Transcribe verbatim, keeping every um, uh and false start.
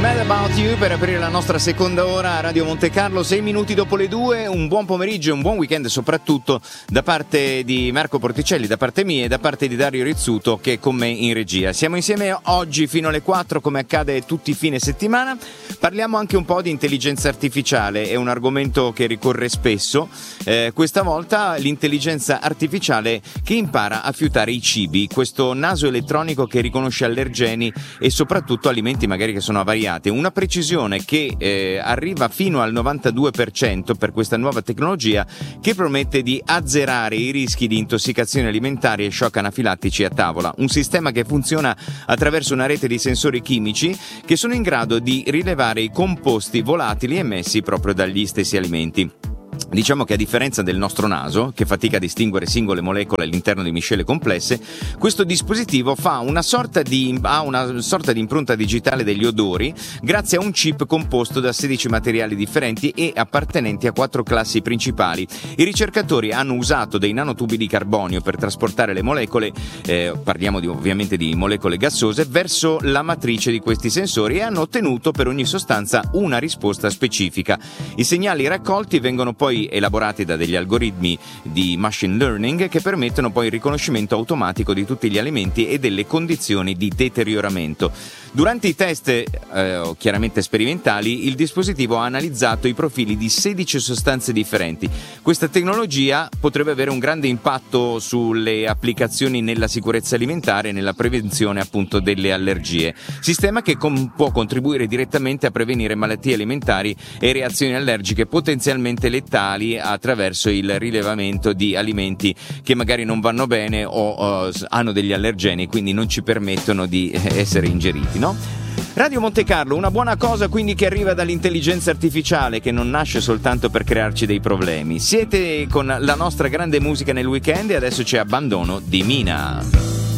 Mad About You per aprire la nostra seconda ora a Radio Monte Carlo, sei minuti dopo le due. Un buon pomeriggio e un buon weekend soprattutto da parte di Marco Porticelli, da parte mia e da parte di Dario Rizzuto che è con me in regia. Siamo insieme oggi fino alle quattro come accade tutti i fine settimana. Parliamo anche un po' di intelligenza artificiale, è un argomento che ricorre spesso. Eh, questa volta l'intelligenza artificiale che impara a fiutare i cibi, questo naso elettronico che riconosce allergeni e soprattutto alimenti magari che sono avariati. Una precisione che eh, arriva fino al novantadue per cento per questa nuova tecnologia che promette di azzerare i rischi di intossicazioni alimentari e shock anafilattici a tavola. Un sistema che funziona attraverso una rete di sensori chimici che sono in grado di rilevare i composti volatili emessi proprio dagli stessi alimenti. Diciamo che a differenza del nostro naso, che fatica a distinguere singole molecole all'interno di miscele complesse, questo dispositivo fa una sorta di, ha una sorta di impronta digitale degli odori grazie a un chip composto da sedici materiali differenti e appartenenti a quattro classi principali. I ricercatori hanno usato dei nanotubi di carbonio per trasportare le molecole, eh, parliamo di, ovviamente di molecole gassose, verso la matrice di questi sensori e hanno ottenuto per ogni sostanza una risposta specifica. I segnali raccolti vengono poi elaborati da degli algoritmi di machine learning che permettono poi il riconoscimento automatico di tutti gli alimenti e delle condizioni di deterioramento. Durante i test eh, chiaramente sperimentali, il dispositivo ha analizzato i profili di sedici sostanze differenti. Questa tecnologia potrebbe avere un grande impatto sulle applicazioni nella sicurezza alimentare e nella prevenzione appunto delle allergie. Sistema che com- può contribuire direttamente a prevenire malattie alimentari e reazioni allergiche potenzialmente letali attraverso il rilevamento di alimenti che magari non vanno bene o uh, hanno degli allergeni, quindi non ci permettono di essere ingeriti, no? Radio Monte Carlo, una buona cosa quindi che arriva dall'intelligenza artificiale che non nasce soltanto per crearci dei problemi. Siete con la nostra grande musica nel weekend e adesso c'è Abbandono di Mina.